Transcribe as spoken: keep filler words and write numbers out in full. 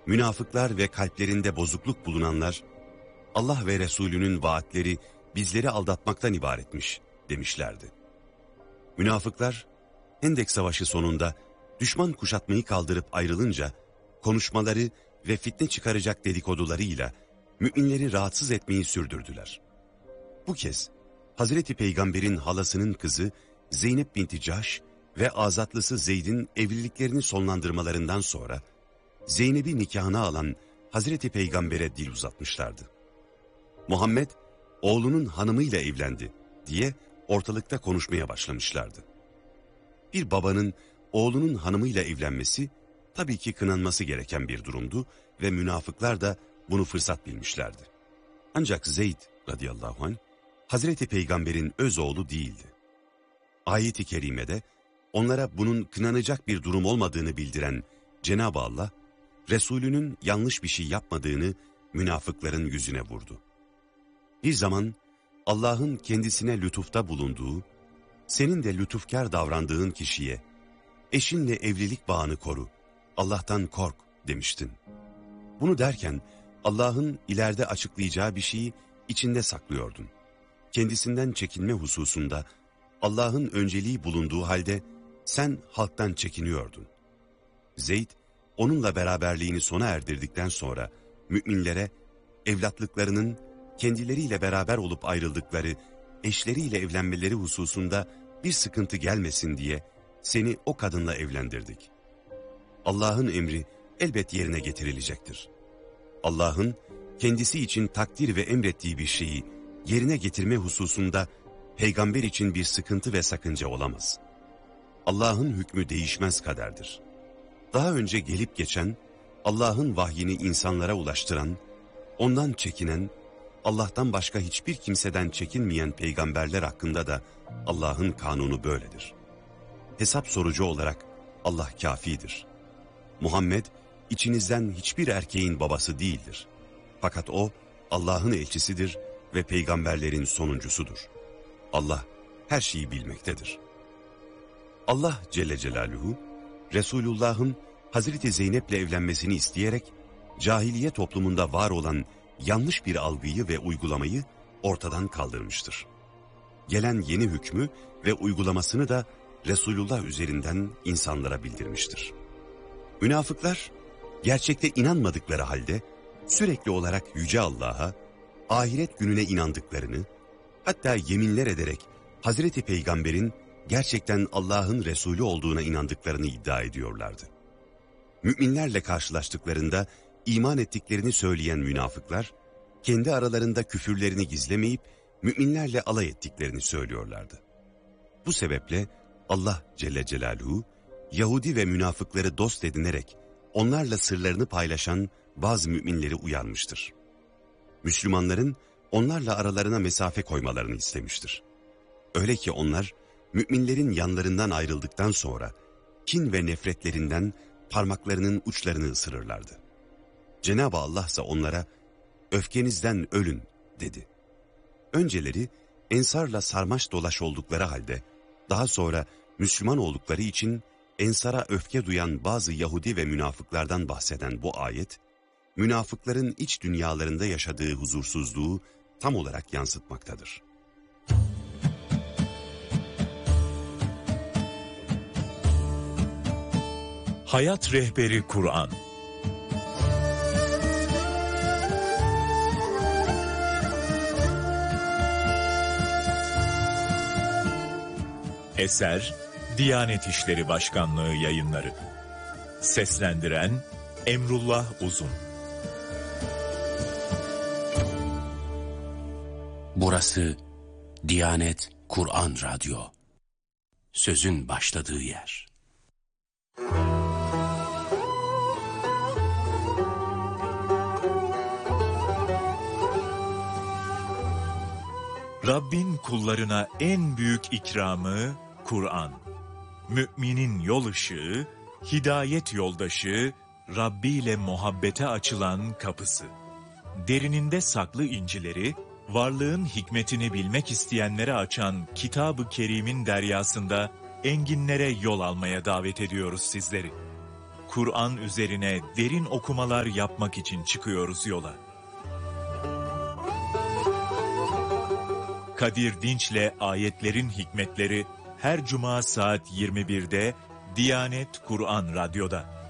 Münafıklar ve kalplerinde bozukluk bulunanlar, Allah ve Resulünün vaatleri bizleri aldatmaktan ibaretmiş demişlerdi. Münafıklar, Hendek Savaşı sonunda düşman kuşatmayı kaldırıp ayrılınca, konuşmaları ve fitne çıkaracak dedikodularıyla müminleri rahatsız etmeyi sürdürdüler. Bu kez Hazreti Peygamber'in halasının kızı Zeynep binti Cahş ve azatlısı Zeyd'in evliliklerini sonlandırmalarından sonra Zeynep'i nikahına alan Hazreti Peygamber'e dil uzatmışlardı. Muhammed oğlunun hanımıyla evlendi diye ortalıkta konuşmaya başlamışlardı. Bir babanın oğlunun hanımıyla evlenmesi tabii ki kınanması gereken bir durumdu ve münafıklar da bunu fırsat bilmişlerdi. Ancak Zeyd radıyallahu anh Hazreti Peygamber'in öz oğlu değildi. Ayet-i kerimede onlara bunun kınanacak bir durum olmadığını bildiren Cenab-ı Allah, Resulünün yanlış bir şey yapmadığını münafıkların yüzüne vurdu. Bir zaman Allah'ın kendisine lütufta bulunduğu, senin de lütufkar davrandığın kişiye, eşinle evlilik bağını koru, Allah'tan kork demiştin. Bunu derken Allah'ın ileride açıklayacağı bir şeyi içinde saklıyordun. Kendisinden çekinme hususunda Allah'ın önceliği bulunduğu halde sen halktan çekiniyordun. Zeyd, onunla beraberliğini sona erdirdikten sonra müminlere evlatlıklarının kendileriyle beraber olup ayrıldıkları, eşleriyle evlenmeleri hususunda bir sıkıntı gelmesin diye seni o kadınla evlendirdik. Allah'ın emri elbet yerine getirilecektir. Allah'ın kendisi için takdir ve emrettiği bir şeyi yerine getirme hususunda peygamber için bir sıkıntı ve sakınca olamaz. Allah'ın hükmü değişmez kaderdir. Daha önce gelip geçen, Allah'ın vahyini insanlara ulaştıran, ondan çekinen, Allah'tan başka hiçbir kimseden çekinmeyen peygamberler hakkında da Allah'ın kanunu böyledir. Hesap sorucu olarak Allah kâfidir. Muhammed, içinizden hiçbir erkeğin babası değildir. Fakat o, Allah'ın elçisidir ve peygamberlerin sonuncusudur. Allah her şeyi bilmektedir. Allah Celle Celaluhu, Resulullah'ın Hazreti Zeynep'le evlenmesini isteyerek, cahiliye toplumunda var olan yanlış bir algıyı ve uygulamayı ortadan kaldırmıştır. Gelen yeni hükmü ve uygulamasını da Resulullah üzerinden insanlara bildirmiştir. Münafıklar, gerçekte inanmadıkları halde sürekli olarak Yüce Allah'a, ahiret gününe inandıklarını, hatta yeminler ederek Hazreti Peygamber'in gerçekten Allah'ın Resulü olduğuna inandıklarını iddia ediyorlardı. Müminlerle karşılaştıklarında iman ettiklerini söyleyen münafıklar, kendi aralarında küfürlerini gizlemeyip müminlerle alay ettiklerini söylüyorlardı. Bu sebeple Allah Celle Celaluhu, Yahudi ve münafıkları dost edinerek onlarla sırlarını paylaşan bazı müminleri uyarmıştır. Müslümanların onlarla aralarına mesafe koymalarını istemiştir. Öyle ki onlar, müminlerin yanlarından ayrıldıktan sonra kin ve nefretlerinden parmaklarının uçlarını ısırırlardı. Cenab-ı Allah ise onlara, öfkenizden ölün dedi. Önceleri Ensar'la sarmaş dolaş oldukları halde, daha sonra Müslüman oldukları için Ensar'a öfke duyan bazı Yahudi ve münafıklardan bahseden bu ayet, münafıkların iç dünyalarında yaşadığı huzursuzluğu tam olarak yansıtmaktadır. Hayat Rehberi Kur'an. Eser Diyanet İşleri Başkanlığı Yayınları. Seslendiren Emrullah Uzun. Burası Diyanet Kur'an Radyo. Sözün başladığı yer. Rabbin kullarına en büyük ikramı Kur'an. Müminin yol ışığı, hidayet yoldaşı, Rabbi ile muhabbete açılan kapısı. Derininde saklı incileri, varlığın hikmetini bilmek isteyenlere açan Kitab-ı Kerim'in deryasında enginlere yol almaya davet ediyoruz sizleri. Kur'an üzerine derin okumalar yapmak için çıkıyoruz yola. Kadir Dinç'le Ayetlerin Hikmetleri her cuma saat yirmi birde Diyanet Kur'an Radyo'da.